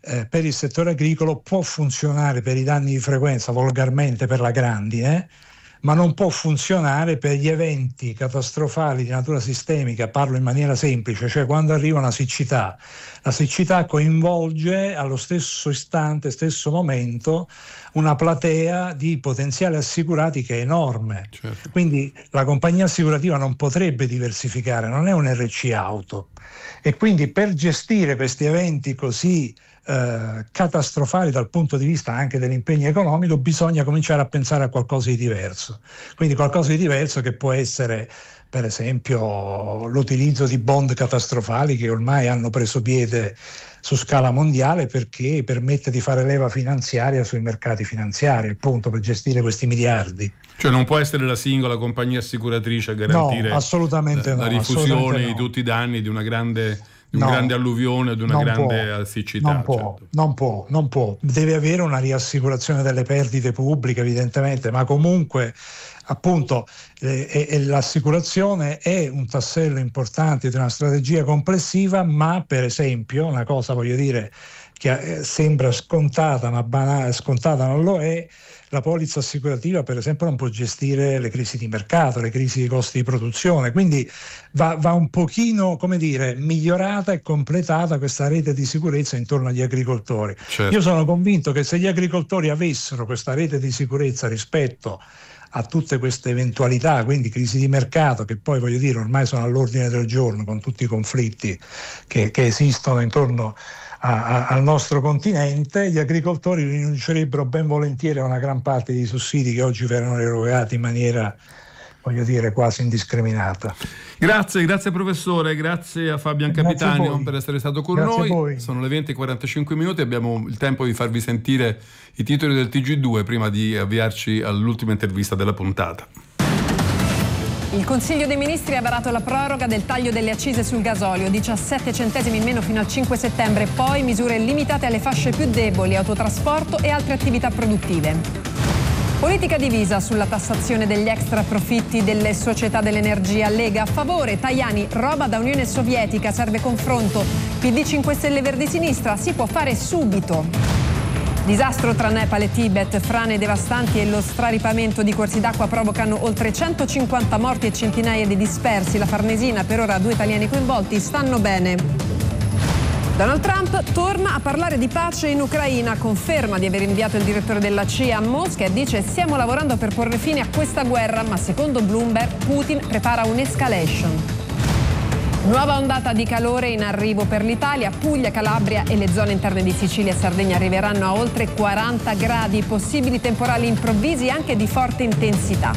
per il settore agricolo può funzionare per i danni di frequenza, volgarmente per la grandine, ma non può funzionare per gli eventi catastrofali di natura sistemica. Parlo in maniera semplice, cioè quando arriva una siccità. La siccità coinvolge allo stesso istante, stesso momento, una platea di potenziali assicurati che è enorme. Certo. Quindi la compagnia assicurativa non potrebbe diversificare, non è un RC auto. E quindi per gestire questi eventi così catastrofali dal punto di vista anche dell'impegno economico bisogna cominciare a pensare a qualcosa di diverso, quindi qualcosa di diverso che può essere per esempio l'utilizzo di bond catastrofali che ormai hanno preso piede su scala mondiale, perché permette di fare leva finanziaria sui mercati finanziari, appunto, per gestire questi miliardi. Cioè non può essere la singola compagnia assicuratrice a garantire la rifusione di tutti i danni di una grande grande alluvione, di una grande siccità. Non può. Deve avere una riassicurazione delle perdite pubbliche, evidentemente, ma comunque appunto l'assicurazione è un tassello importante di una strategia complessiva, ma per esempio una cosa, voglio dire, che sembra scontata ma banale, scontata non lo è. La polizza assicurativa per esempio non può gestire le crisi di mercato, le crisi di costi di produzione, quindi va un pochino, come dire, migliorata e completata questa rete di sicurezza intorno agli agricoltori. Certo. Io sono convinto che se gli agricoltori avessero questa rete di sicurezza rispetto a tutte queste eventualità, quindi crisi di mercato, che poi, voglio dire, ormai sono all'ordine del giorno con tutti i conflitti che esistono intorno al nostro continente, gli agricoltori rinuncerebbero ben volentieri a una gran parte dei sussidi che oggi verranno erogati in maniera, voglio dire, quasi indiscriminata. Grazie professore, grazie a Fabian Capitanio per essere stato con noi. Sono le 20:45 minuti, abbiamo il tempo di farvi sentire i titoli del TG2 prima di avviarci all'ultima intervista della puntata. Il Consiglio dei Ministri ha varato la proroga del taglio delle accise sul gasolio, 17 centesimi in meno fino al 5 settembre, poi misure limitate alle fasce più deboli, autotrasporto e altre attività produttive. Politica divisa sulla tassazione degli extra profitti delle società dell'energia. Lega a favore, Tajani, roba da Unione Sovietica, serve confronto. PD 5 Stelle Verdi Sinistra, si può fare subito. Disastro tra Nepal e Tibet, frane devastanti e lo straripamento di corsi d'acqua provocano oltre 150 morti e centinaia di dispersi. La Farnesina, per ora 2 italiani coinvolti, stanno bene. Donald Trump torna a parlare di pace in Ucraina, conferma di aver inviato il direttore della CIA a Mosca e dice: stiamo lavorando per porre fine a questa guerra, ma secondo Bloomberg Putin prepara un'escalation. Nuova ondata di calore in arrivo per l'Italia, Puglia, Calabria e le zone interne di Sicilia e Sardegna arriveranno a oltre 40 gradi, possibili temporali improvvisi anche di forte intensità.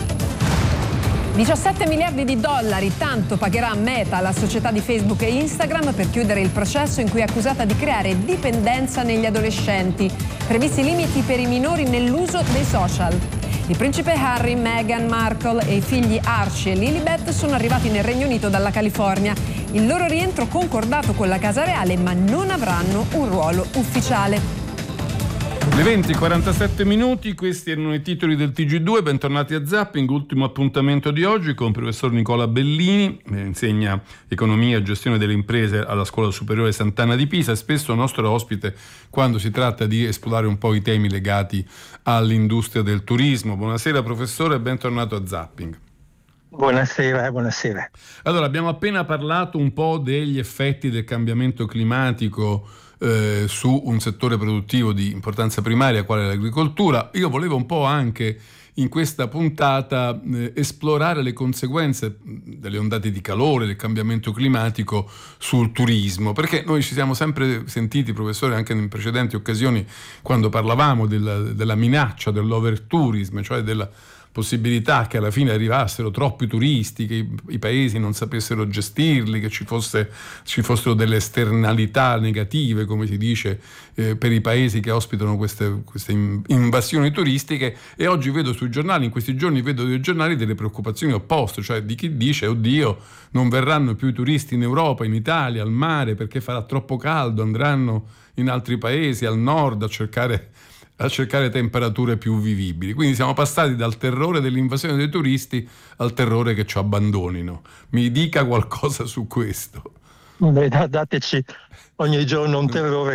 17 miliardi di dollari, tanto pagherà Meta, la società di Facebook e Instagram, per chiudere il processo in cui è accusata di creare dipendenza negli adolescenti. Previsti limiti per i minori nell'uso dei social. Il principe Harry, Meghan Markle e i figli Archie e Lilibet sono arrivati nel Regno Unito dalla California. Il loro rientro concordato con la Casa Reale, ma non avranno un ruolo ufficiale. Le 20:47 minuti, questi erano i titoli del TG2, bentornati a Zapping, ultimo appuntamento di oggi con il professor Nicola Bellini, insegna economia e gestione delle imprese alla Scuola Superiore Sant'Anna di Pisa, e spesso nostro ospite quando si tratta di esplorare un po' i temi legati all'industria del turismo. Buonasera professore, bentornato a Zapping. Buonasera. Allora, abbiamo appena parlato un po' degli effetti del cambiamento climatico su un settore produttivo di importanza primaria quale l'agricoltura. Io volevo un po' anche in questa puntata esplorare le conseguenze delle ondate di calore, del cambiamento climatico sul turismo, perché noi ci siamo sempre sentiti, professore, anche in precedenti occasioni, quando parlavamo della minaccia dell'overtourism, cioè della possibilità che alla fine arrivassero troppi turisti, che i paesi non sapessero gestirli, che ci fossero delle esternalità negative, come si dice, per i paesi che ospitano queste invasioni turistiche. E oggi vedo sui giornali, in questi giorni vedo dei giornali delle preoccupazioni opposte, cioè di chi dice: oddio, non verranno più i turisti in Europa, in Italia, al mare, perché farà troppo caldo, andranno in altri paesi, al nord, a cercare temperature più vivibili. Quindi siamo passati dal terrore dell'invasione dei turisti al terrore che ci abbandonino. Mi dica qualcosa su questo. Dateci ogni giorno un terrore